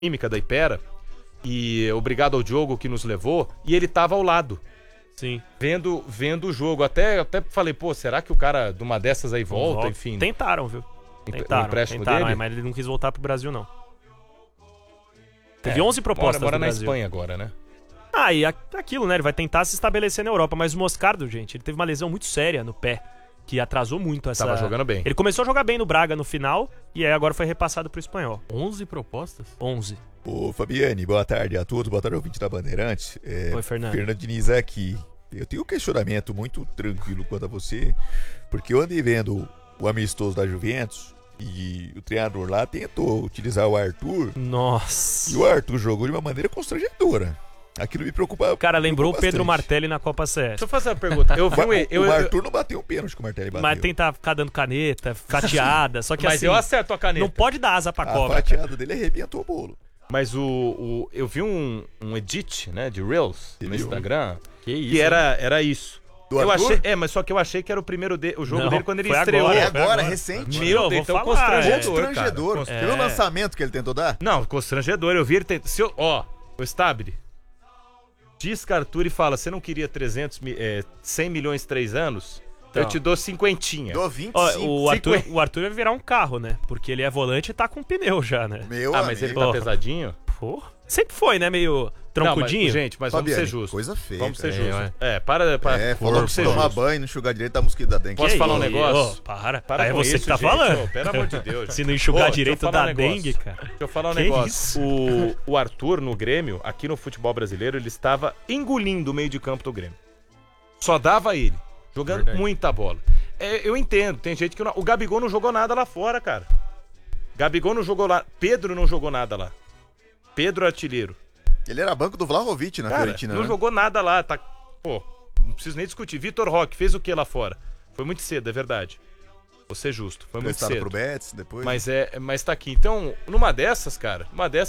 Química da Ipera, e obrigado ao Diogo que nos levou, e ele tava ao lado. Sim. Vendo o jogo. Até falei, pô, será que o cara de uma dessas aí volta, enfim. Tentaram, viu? O empréstimo dele? Mas ele não quis voltar pro Brasil, não. Teve 11 propostas mora do na Brasil. Espanha agora, né? E aquilo, né? Ele vai tentar se estabelecer na Europa. Mas o Moscardo, gente, ele teve uma lesão muito séria no pé, que atrasou muito essa... Tava jogando bem. Ele começou a jogar bem no Braga no final, e aí agora foi repassado pro Espanhol. 11 propostas? 11. Ô, Fabiane, boa tarde a todos, boa tarde ao ouvinte da Bandeirantes. Oi, Fernando. Fernando Diniz aqui. Eu tenho um questionamento muito tranquilo quanto a você, porque eu andei vendo o amistoso da Juventus e o treinador lá tentou utilizar o Arthur. Nossa. E o Arthur jogou de uma maneira constrangedora. Aquilo me preocupa. O cara lembrou o Pedro bastante. Martelli na Copa CS. Deixa eu fazer uma pergunta. O Arthur não bateu um pênalti que o Martelli bateu. Mas tentar ficar dando caneta, fatiada, só que Mas assim... eu acerto a caneta. Não pode dar asa pra A cobra. fatiada dele arrebentou o bolo. Mas eu vi um edit, né, de Reels no Instagram, Que isso? que era isso. Do Eu Arthur? achei, mas só que eu achei que era o jogo Não, dele quando ele foi estreou. agora. É Foi agora, recente. Meu vou Deus, então falar, constrangedor, Constrangedor. cara. Você viu o lançamento que ele tentou dar? Não, constrangedor. Eu vi ele o Stabile. Diz que Arthur e fala, você não queria 100 milhões 3 anos? Então. Eu te dou 50. Dou 25. O Arthur vai virar um carro, né? Porque ele é volante e tá com pneu já, né? Meu Mas ele amigo. tá pesadinho? Pô, sempre foi, né? Meio troncudinho. Não, gente, mas vamos Fabiane, ser justos. coisa feia. Vamos ser cara. justos. Para. Vamos ser tomar justos. banho, não enxugar direito da mosquita da dengue. Posso falar um isso? negócio? Ô, para Para aí é com você isso, que tá gente. falando. Ô, pelo amor de Deus. Se não enxugar Ô, direito deixa eu falar da um negócio. dengue, cara. Deixa eu falar um Que negócio. isso? O Arthur no Grêmio, aqui no futebol brasileiro, ele estava engolindo o meio de campo do Grêmio. Só dava ele, jogando muita bola. Eu entendo, tem gente que... O Gabigol não jogou nada lá fora, cara. Gabigol não jogou lá. Pedro não jogou nada lá. Pedro artilheiro. Ele era banco do Vlahovic na Cara, Fiorentina, não né? jogou nada lá. Tá... Pô, não preciso nem discutir. Vitor Roque fez o que lá fora? Foi muito cedo, é verdade. Vou ser justo, foi muito Prestado cedo. pro Betis depois. Mas tá aqui. Então, numa dessas, cara,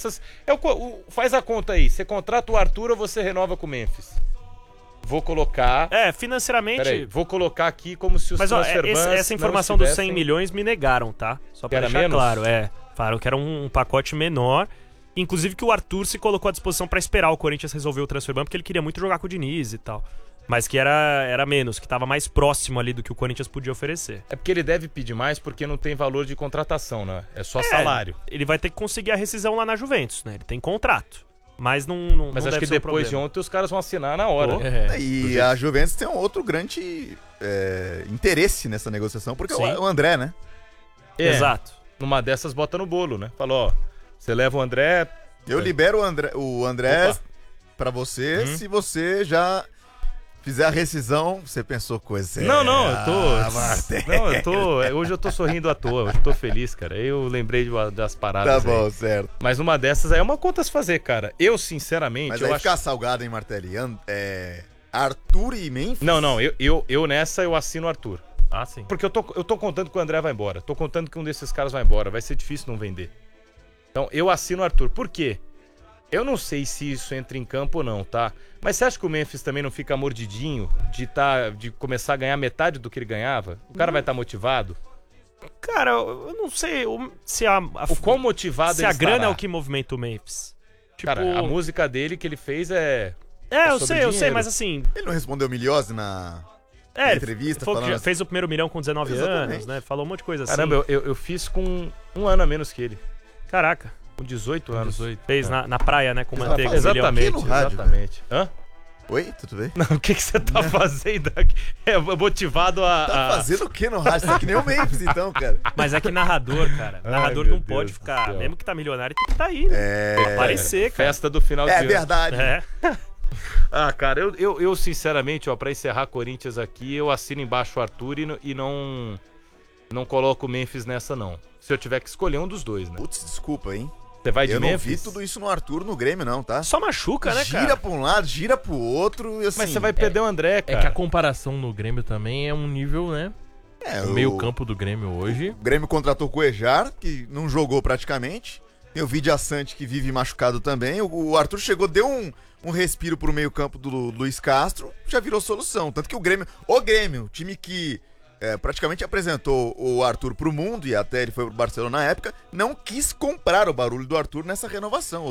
faz a conta aí. Você contrata o Arthur ou você renova com o Memphis? Vou colocar... Financeiramente... Peraí, vou colocar aqui como se os Mas ó, transfer bans essa não informação dos 100 estivessem- milhões me negaram, tá? Só pra Que era deixar menos? claro, falaram que era um pacote menor. Inclusive que o Arthur se colocou à disposição pra esperar o Corinthians resolver o transfer ban, porque ele queria muito jogar com o Diniz e tal. Mas que era menos, que tava mais próximo ali do que o Corinthians podia oferecer. É porque ele deve pedir mais porque não tem valor de contratação, né? É só salário. Ele vai ter que conseguir a rescisão lá na Juventus, né? Ele tem contrato. Mas não Mas não acho deve que ser um depois de problema. ontem os caras vão assinar na hora. Pô. E a Juventus tem um outro grande interesse nessa negociação, porque Sim. o André, né? Exato. Numa dessas bota no bolo, né? Falou, você leva o André... Eu libero o André Opa. pra você se você já fizer a rescisão. Você pensou coisa séria. Não, eu tô... Martel. Não, hoje eu tô sorrindo à toa, hoje eu tô feliz, cara. Eu lembrei das paradas Tá bom, aí. certo. Mas uma dessas aí é uma conta a se fazer, cara. Eu, sinceramente, Mas eu aí acho... ficar salgado, hein, Martelli? Arthur e Memphis? Não, eu nessa eu assino o Arthur. Ah, sim. Porque eu tô contando que o André vai embora. Tô contando que um desses caras vai embora. Vai ser difícil não vender. Então, eu assino o Arthur. Por quê? Eu não sei se isso entra em campo ou não, tá? Mas você acha que o Memphis também não fica mordidinho de começar a ganhar metade do que ele ganhava? O cara vai estar motivado? Cara, eu não sei se O quão motivado se ele a grana estará? é o que movimenta o Memphis. Tipo, Cara, a música dele que ele fez é... eu sobre sei, dinheiro. mas assim... Ele não respondeu Miliose na ele entrevista? falou que falando já fez o primeiro milhão com 19 Exatamente. anos, né? Falou um monte de coisa assim. Caramba, eu fiz com um ano a menos que ele. Caraca. Com 18 anos. 18. Fez na praia, né? Com Você manteiga. vai fazer milhão. aqui no rádio, Exatamente. Hã? Oi, tudo bem? Não, o que você tá fazendo aqui? É motivado a... Tá fazendo o que no rádio? Você é que nem o Memphis, então, cara. Mas é que narrador, cara. Narrador meu não pode Deus do ficar... céu. Mesmo que tá milionário, tem que tá aí, né? Tem que aparecer, cara. Festa do final de É ano. verdade. É. Ah, cara, eu sinceramente, ó, pra encerrar Corinthians aqui, eu assino embaixo o Arthur e não coloco o Memphis nessa, não. Se eu tiver que escolher um dos dois, né? Putz, desculpa, hein? Você vai de Eu não Memphis? vi tudo isso no Arthur, no Grêmio, não, tá? Só machuca, né, Gira cara? pra um lado, gira pro outro e assim... Mas você vai perder o André, É cara. que a comparação no Grêmio também é um nível, né? O meio campo do Grêmio hoje. O Grêmio contratou o Cuejar, que não jogou praticamente. Tem o Vidia Sante, que vive machucado também. O Arthur chegou, deu um respiro pro meio campo do Luiz Castro, já virou solução. Tanto que o Grêmio, time que praticamente apresentou o Arthur pro mundo, e até ele foi pro Barcelona na época, não quis comprar o Barulho do Arthur nessa renovação.